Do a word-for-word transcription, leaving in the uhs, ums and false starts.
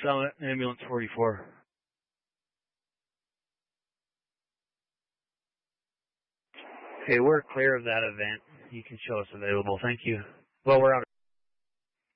Summit, ambulance forty-four. Okay, we're clear of that event. You can show us available. Thank you. Well, we're out.